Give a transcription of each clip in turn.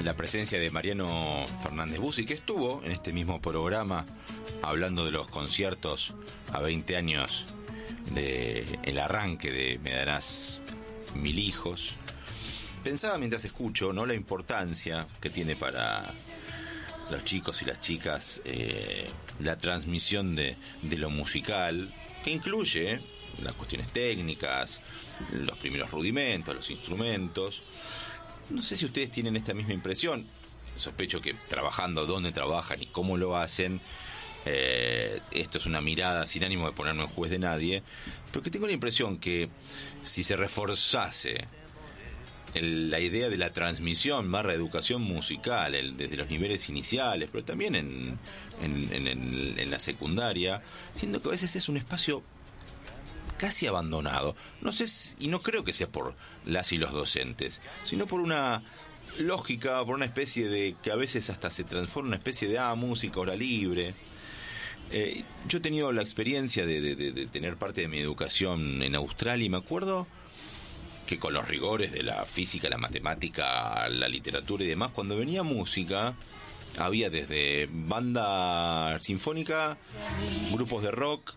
la presencia de Mariano Fernández Bussi, que estuvo en este mismo programa hablando de los conciertos a 20 años del arranque de Me Darás Mil Hijos. Pensaba mientras escucho, ¿no?, la importancia que tiene para los chicos y las chicas la transmisión de lo musical, que incluye las cuestiones técnicas, los primeros rudimentos, los instrumentos. No sé si ustedes tienen esta misma impresión. Sospecho que trabajando donde trabajan y cómo lo hacen, esto es una mirada sin ánimo de ponerme en juez de nadie, pero que tengo la impresión que si se reforzase la idea de la transmisión / educación musical desde los niveles iniciales, pero también en la secundaria, siendo que a veces es un espacio casi abandonado. No sé y no creo que sea por las y los docentes, sino por una lógica, por una especie de que a veces hasta se transforma en una especie de música, hora libre. Yo he tenido la experiencia de tener parte de mi educación en Australia y me acuerdo que con los rigores de la física, la matemática, la literatura y demás, cuando venía música, había desde banda sinfónica, grupos de rock,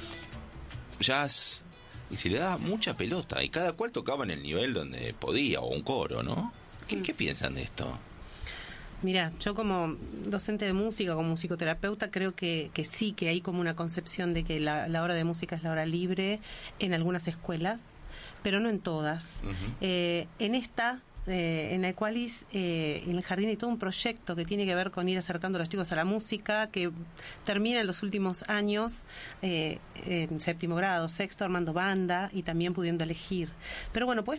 jazz, y se le daba mucha pelota, y cada cual tocaba en el nivel donde podía, o un coro, ¿no? ¿Qué piensan de esto? Mira, yo como docente de música, como musicoterapeuta, creo que sí, que hay como una concepción de que la hora de música es la hora libre en algunas escuelas, pero no en todas. En Equalis, en el jardín hay todo un proyecto que tiene que ver con ir acercando a los chicos a la música, que termina en los últimos años, en séptimo grado, sexto, armando banda y también pudiendo elegir. Pero bueno, pues